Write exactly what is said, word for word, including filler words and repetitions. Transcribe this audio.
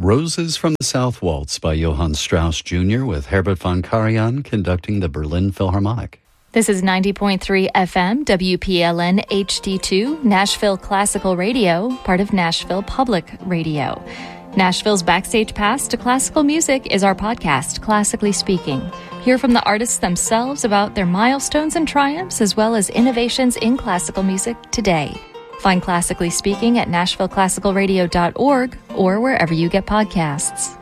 Roses from the South Waltz by Johann Strauss Junior with Herbert von Karajan conducting the Berlin Philharmonic. This is ninety point three F M, W P L N H D two, Nashville Classical Radio, part of Nashville Public Radio. Nashville's Backstage Pass to Classical Music is our podcast, Classically Speaking. Hear from the artists themselves about their milestones and triumphs, as well as innovations in classical music today. Find Classically Speaking at nashville classical radio dot org or wherever you get podcasts.